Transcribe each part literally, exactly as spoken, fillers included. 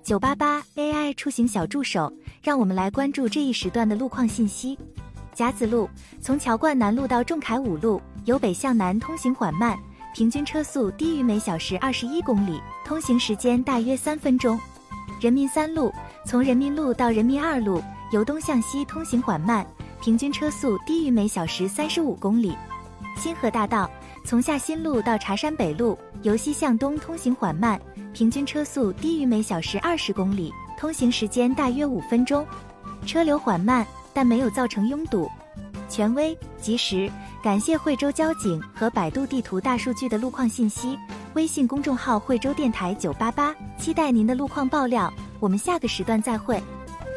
九八八 A I 出行小助手，让我们来关注这一时段的路况信息。甲子路从桥冠南路到仲恺五路，由北向南通行缓慢，平均车速低于每小时二十一公里，通行时间大约三分钟。人民三路从人民路到人民二路，由东向西通行缓慢，平均车速低于每小时三十五公里。新河大道从下新路到茶山北路，由西向东通行缓慢，平均车速低于每小时二十公里，通行时间大约五分钟。车流缓慢，但没有造成拥堵。权威、及时，感谢惠州交警和百度地图大数据的路况信息。微信公众号惠州电台九八八，期待您的路况爆料。我们下个时段再会。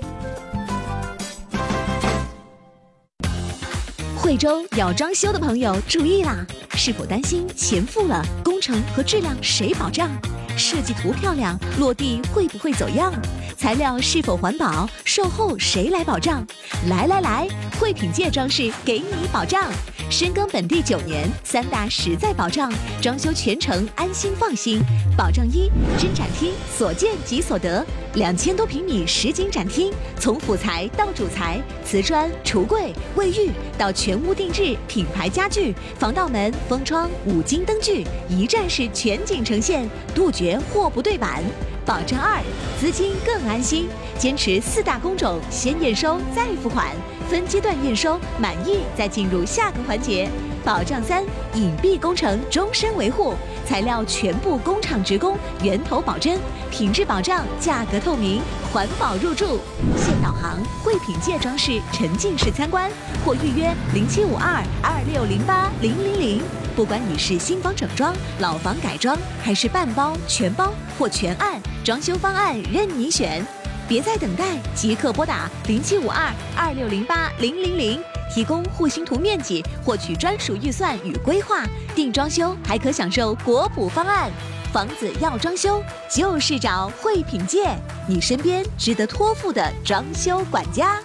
惠州要装修的朋友注意啦！是否担心钱付了，工程和质量谁保障？设计图漂亮，落地会不会走样？材料是否环保？售后谁来保障？来来来，惠品界装饰给你保障。深耕本地九年，三大实在保障，装修全程安心放心。保障一：真展厅所见即所得，两千多平米实景展厅，从辅材到主材，瓷砖、橱柜、卫浴到全屋定制品牌家具、防盗门、封窗、五金灯具，一站式全景呈现，杜绝货不对版。保障二：资金更安心，坚持四大工种，先验收再付款，分阶段验收，满意再进入下个环节。保障三：隐蔽工程终身维护，材料全部工厂直供，源头保真，品质保障，价格透明，环保入驻。现导航惠品界装饰沉浸式参观，或预约零七五二二六零八零零零。不管你是新房整装、老房改装，还是半包、全包或全案，装修方案任你选。别再等待，即刻拨打零七五二二六零八零零零，提供户型图面积，获取专属预算与规划。定装修还可享受国补方案。房子要装修，就是找惠品界，你身边值得托付的装修管家。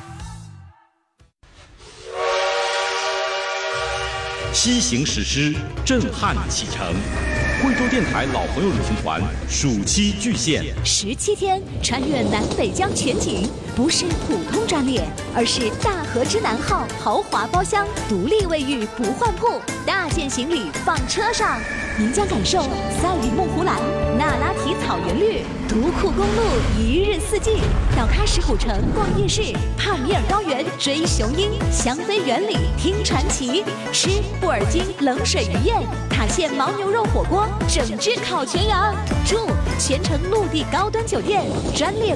西行史诗震撼启程，惠州电台老朋友旅行团暑期巨献， 十七天穿越南北疆全景，不是普通专列，而是大河之南号豪华包厢，独立卫浴不换铺，大件行李放车上，您将感受赛里木湖蓝、那拉提草原绿、独库公路一日四季，到喀什古城逛夜市，帕米尔高原追雄鹰，香妃园里听传奇，吃布尔津冷水鱼宴，塔县牦牛肉火锅，整只烤全羊，住全程陆地高端酒店，专列